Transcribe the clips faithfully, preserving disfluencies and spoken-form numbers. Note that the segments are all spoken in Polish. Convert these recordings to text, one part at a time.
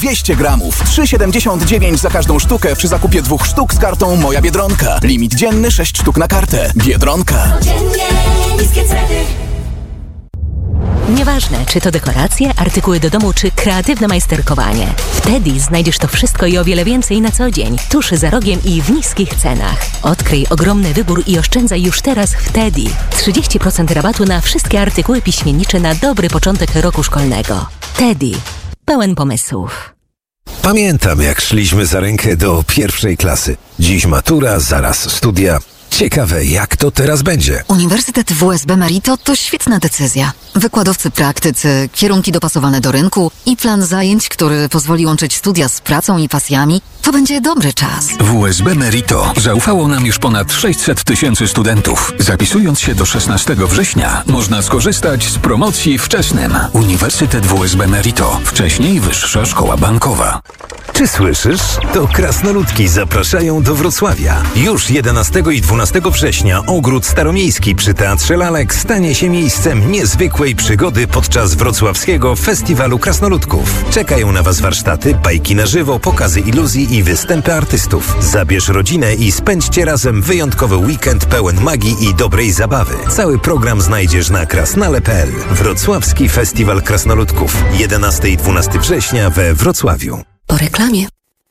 dwieście gramów, trzy złote siedemdziesiąt dziewięć za każdą sztukę przy zakupie dwóch sztuk z kartą Moja Biedronka. Limit dzienny sześć sztuk na kartę. Biedronka. Codziennie niskie ceny. Nieważne, czy to dekoracje, artykuły do domu, czy kreatywne majsterkowanie. W Teddy znajdziesz to wszystko i o wiele więcej na co dzień, tuż za rogiem i w niskich cenach. Odkryj ogromny wybór i oszczędzaj już teraz w Teddy. trzydzieści procent rabatu na wszystkie artykuły piśmiennicze na dobry początek roku szkolnego. Teddy. Pełen pomysłów. Pamiętam, jak szliśmy za rękę do pierwszej klasy. Dziś matura, zaraz studia. Ciekawe, jak to teraz będzie. Uniwersytet W S B Merito to świetna decyzja. Wykładowcy praktycy, kierunki dopasowane do rynku i plan zajęć, który pozwoli łączyć studia z pracą i pasjami, to będzie dobry czas. W S B Merito zaufało nam już ponad sześćset tysięcy studentów. Zapisując się do szesnastego września, można skorzystać z promocji wczesnym. Uniwersytet W S B Merito. Wcześniej Wyższa Szkoła Bankowa. Czy słyszysz? To krasnoludki zapraszają do Wrocławia. Już jedenastego i dwunastego września Ogród Staromiejski przy Teatrze Lalek stanie się miejscem niezwykłej przygody podczas wrocławskiego Festiwalu Krasnoludków. Czekają na Was warsztaty, bajki na żywo, pokazy iluzji i występy artystów. Zabierz rodzinę i spędźcie razem wyjątkowy weekend pełen magii i dobrej zabawy. Cały program znajdziesz na krasnale kropka p l. Wrocławski Festiwal Krasnoludków. jedenastego i dwunastego września we Wrocławiu. Po reklamie.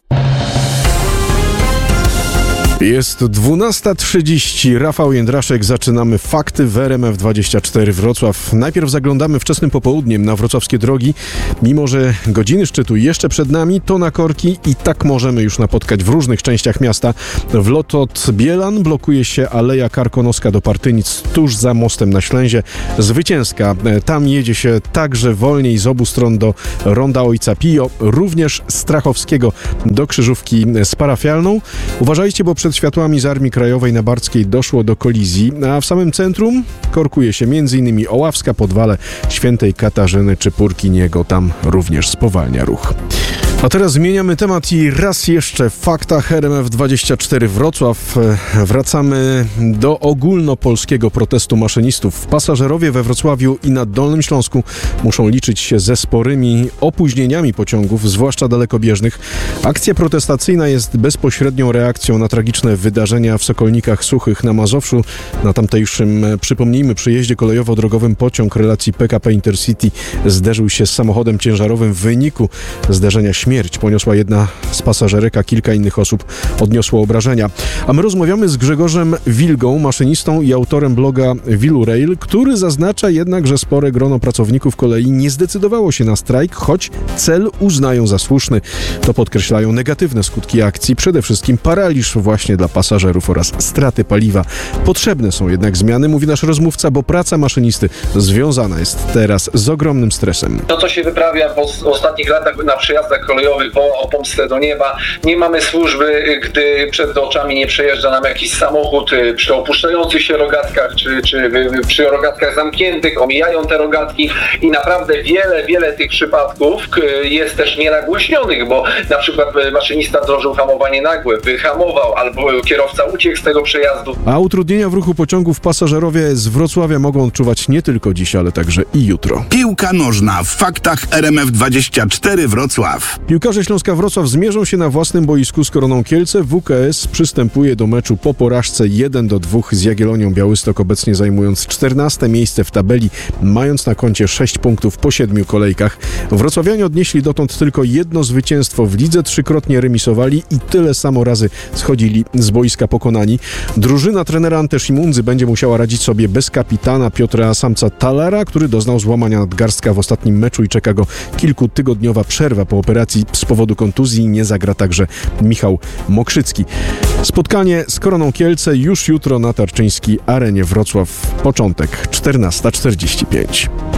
Jest dwunasta trzydzieści. Rafał Jędraszek. Zaczynamy Fakty w R M F dwadzieścia cztery Wrocław. Najpierw zaglądamy wczesnym popołudniem na wrocławskie drogi. Mimo że godziny szczytu jeszcze przed nami, to na korki i tak możemy już napotkać w różnych częściach miasta. W lot od Bielan blokuje się Aleja Karkonoska do Partynic tuż za mostem na Ślęzie. Zwycięska. Tam jedzie się także wolniej z obu stron do Ronda Ojca Pio. Również z Strachowskiego do Krzyżówki z Parafialną. Uważajcie, bo przed światłami z Armii Krajowej na Barckiej doszło do kolizji, a w samym centrum korkuje się m.in. Oławska, Podwale, Świętej Katarzyny czy Purkiniego. Tam również spowalnia ruch. A teraz zmieniamy temat i raz jeszcze w Faktach R M F dwadzieścia cztery Wrocław wracamy do ogólnopolskiego protestu maszynistów. Pasażerowie we Wrocławiu i na Dolnym Śląsku muszą liczyć się ze sporymi opóźnieniami pociągów, zwłaszcza dalekobieżnych. Akcja protestacyjna jest bezpośrednią reakcją na tragiczne wydarzenia w Sokolnikach Suchych na Mazowszu. Na tamtejszym, przypomnijmy, przyjeździe kolejowo-drogowym pociąg relacji P K P Intercity zderzył się z samochodem ciężarowym. W wyniku zderzenia śmierć poniosła jedna z pasażerek, a kilka innych osób odniosło obrażenia. A my rozmawiamy z Grzegorzem Wilgą, maszynistą i autorem bloga Wilurail, który zaznacza jednak, że spore grono pracowników kolei nie zdecydowało się na strajk, choć cel uznają za słuszny. To podkreślają negatywne skutki akcji, przede wszystkim paraliż właśnie dla pasażerów oraz straty paliwa. Potrzebne są jednak zmiany, mówi nasz rozmówca, bo praca maszynisty związana jest teraz z ogromnym stresem. To, co się wyprawia w ostatnich latach na przejazdach kolejowych o pomstę do nieba, nie mamy służby, gdy przed oczami nie przejeżdża nam jakiś samochód przy opuszczających się rogatkach, czy, czy przy rogatkach zamkniętych, omijają te rogatki i naprawdę wiele, wiele tych przypadków jest też nienagłośnionych, bo na przykład maszynista wdrożył hamowanie nagłe, wyhamował, albo kierowca uciekł z tego przejazdu. A utrudnienia w ruchu pociągów pasażerowie z Wrocławia mogą odczuwać nie tylko dziś, ale także i jutro. Piłka nożna w Faktach R M F dwadzieścia cztery Wrocław. Piłkarze Śląska Wrocław zmierzą się na własnym boisku z Koroną Kielce. W K S przystępuje do meczu po porażce jeden do dwóch z Jagiellonią Białystok, obecnie zajmując czternaste miejsce w tabeli, mając na koncie sześć punktów po siedmiu kolejkach. Wrocławianie odnieśli dotąd tylko jedno zwycięstwo w lidze, trzykrotnie remisowali i tyle samo razy schodzili z boiska pokonani. Drużyna trenera Anteszimunzy będzie musiała radzić sobie bez kapitana Piotra Samca-Talara, który doznał złamania nadgarstka w ostatnim meczu i czeka go kilkutygodniowa przerwa po operacji z powodu kontuzji. Nie zagra także Michał Mokrzycki. Spotkanie z Koroną Kielce już jutro na Tarczyńskiej Arenie Wrocław. Początek czternasta czterdzieści pięć.